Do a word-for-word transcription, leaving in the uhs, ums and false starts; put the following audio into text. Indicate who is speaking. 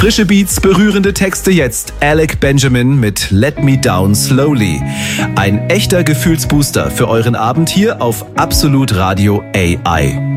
Speaker 1: Frische Beats, berührende Texte, jetzt Alec Benjamin mit Let Me Down Slowly. Ein echter Gefühlsbooster für euren Abend hier auf Absolut Radio A I.